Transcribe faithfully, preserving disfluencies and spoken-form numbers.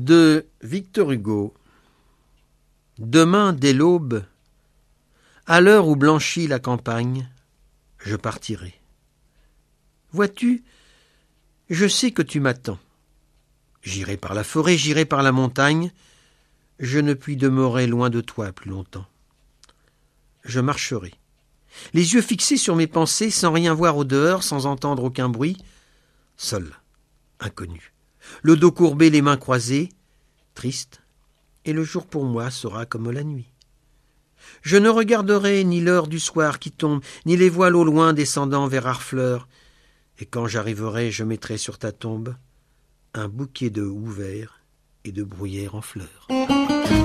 De Victor Hugo. Demain, dès l'aube, à l'heure où blanchit la campagne, je partirai. Vois-tu, je sais que tu m'attends. J'irai par la forêt, j'irai par la montagne, je ne puis demeurer loin de toi plus longtemps. Je marcherai, les yeux fixés sur mes pensées, sans rien voir au dehors, sans entendre aucun bruit, seul, inconnu, le dos courbé, les mains croisées, triste, et le jour pour moi sera comme la nuit. Je ne regarderai ni l'heure du soir qui tombe, ni les voiles au loin descendant vers Harfleur, et quand j'arriverai, je mettrai sur ta tombe un bouquet de houx verts et de bruyères en fleurs.